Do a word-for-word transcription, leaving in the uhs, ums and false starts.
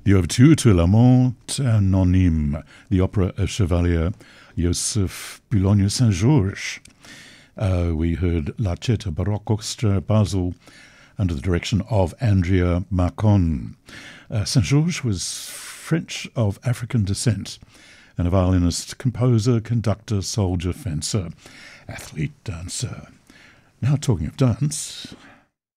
The Overture to La Monte Anonyme, the opera of Chevalier Joseph Boulogne Saint-Georges. Uh, we heard La Ceta Baroque Orchestra Basel under the direction of Andrea Marcon. Uh, Saint-Georges was French of African descent and a violinist, composer, conductor, soldier, fencer, athlete, dancer. Now, talking of dance,